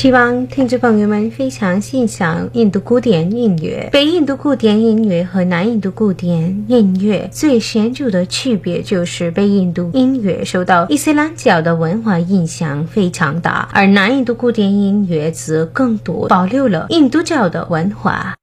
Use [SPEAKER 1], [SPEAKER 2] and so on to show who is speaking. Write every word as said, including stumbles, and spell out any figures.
[SPEAKER 1] 希望听众朋友们非常欣赏印度古典音乐。北印度古典音乐和南印度古典音乐最显著的区别就是北印度音乐受到伊斯兰教的文化影响非常大，而南印度古典音乐则更多保留了印度教的文化。